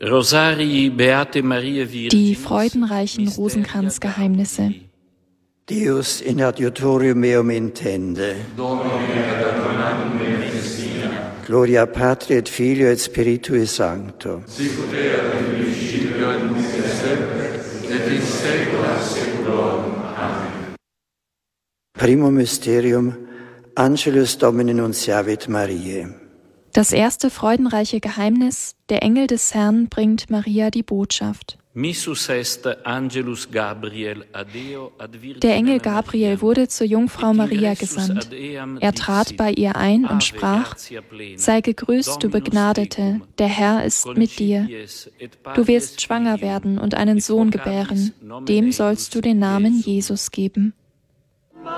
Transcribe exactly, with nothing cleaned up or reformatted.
Rosarii Beate Mariae Virginis. Die freudenreichen Rosenkranzgeheimnisse. Deus in adiutorium meum intende. Gloria Patri et Filio et Spiritui Sancto. Sicut erat in principio et nunc et semper et in saecula saeculorum. Amen. Primum Mysterium, Angelus Domini nunciavit Mariae. Das erste freudenreiche Geheimnis: Der Engel des Herrn bringt Maria die Botschaft. Missus est angelus Gabriel ad Deo ad virginem Der Engel Gabriel wurde zur Jungfrau Maria gesandt. Er trat bei ihr ein und sprach: Sei gegrüßt, du Begnadete, der Herr ist mit dir. Du wirst schwanger werden und einen Sohn gebären, dem sollst du den Namen Jesus geben.